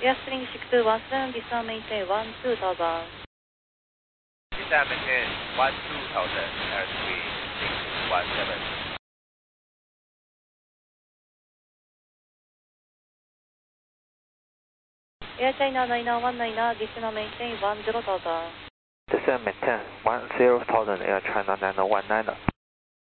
Airstream 6217, descend maintain 12000. Descend maintain 12000, Airstream 6217. Air China 9919, descend maintain 10,000. Descend maintain 10,000, Air China 9919.